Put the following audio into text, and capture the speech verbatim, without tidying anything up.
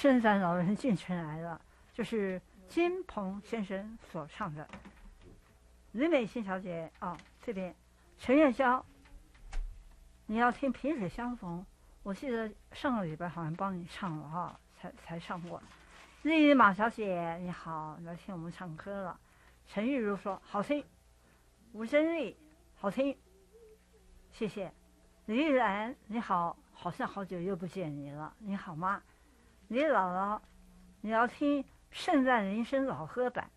圣诞老人进城来了，就是金鹏先生所唱的。李美欣小姐哦，这边陈月娇，你要听萍水相逢，我记得上个礼拜好像帮你唱了哈，才才唱过。丽丽马小姐你好，来听我们唱歌了。陈玉如说好听，吴珍丽好听，谢谢。李玉兰你好，好像好久又不见你了，你好吗？李姥姥，你要听圣诞铃声老歌版，